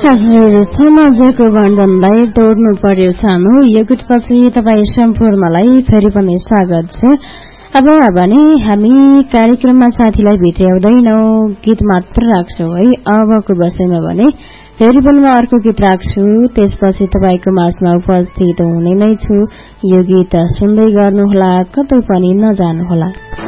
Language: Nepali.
हजुर, समाजको बन्धनलाई तोड्नु पर्यो सानो। यो गीतपछि तपाईँ सम्पूर्णलाई फेरि पनि स्वागत छ। अब भने हामी कार्यक्रममा साथीलाई भित्र्याउँदैनौ, गीत मात्र राख्छौ है। अबको वर्षमा भने फेरि पनि म अर्को गीत राख्छु, त्यसपछि तपाईँको माझमा उपस्थित हुने नै छु। यो गीत सुन्दै गर्नुहोला, कतै पनि नजानुहोला।